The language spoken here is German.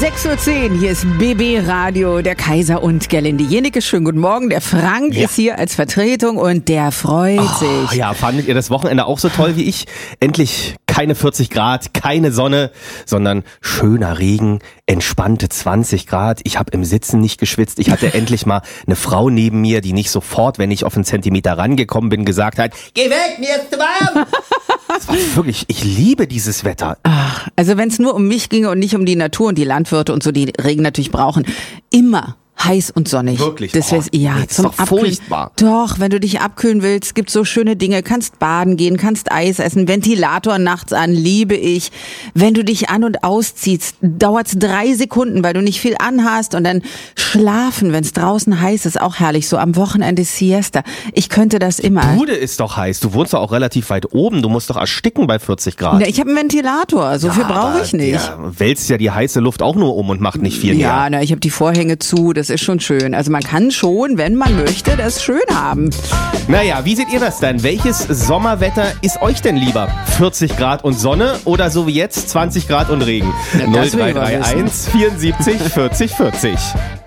6:10 Uhr, hier ist BB Radio, der Kaiser und Gerlinde Jenecke. Schönen guten Morgen, der Frank ist hier als Vertretung und der freut sich. Ja, fandet ihr das Wochenende auch so toll wie ich? Endlich keine 40 Grad, keine Sonne, sondern schöner Regen, entspannte 20 Grad. Ich habe im Sitzen nicht geschwitzt. Ich hatte endlich mal eine Frau neben mir, die nicht sofort, wenn ich auf einen Zentimeter rangekommen bin, gesagt hat, geh weg, mir ist zu warm. Das war wirklich, ich liebe dieses Wetter. Ach, also wenn es nur um mich ginge und nicht um die Natur und die Landwirte und so, die Regen natürlich brauchen, immer heiß und sonnig. Wirklich? Das wär's, ja, nee, zum ist doch Abkühlen. furchtbar. Doch, wenn du dich abkühlen willst, gibt's so schöne Dinge. Kannst baden gehen, kannst Eis essen, Ventilator nachts an, liebe ich. Wenn du dich an- und ausziehst, dauert's 3 Sekunden, weil du nicht viel anhast und dann schlafen, wenn's draußen heiß ist, auch herrlich. So am Wochenende Siesta. Ich könnte das immer. Bude ist doch heiß. Du wohnst doch auch relativ weit oben. Du musst doch ersticken bei 40 Grad. Ja, ich habe einen Ventilator, so viel brauche ich nicht. Der wälzt ja die heiße Luft auch nur um und macht nicht viel Ja, mehr. na, ich habe die Vorhänge zu, das ist schon schön. Also man kann schon, wenn man möchte, das schön haben. Naja, wie seht ihr das denn? Welches Sommerwetter ist euch denn lieber? 40 Grad und Sonne oder so wie jetzt 20 Grad und Regen? Ja, das will ich mal 0331 74 40 40.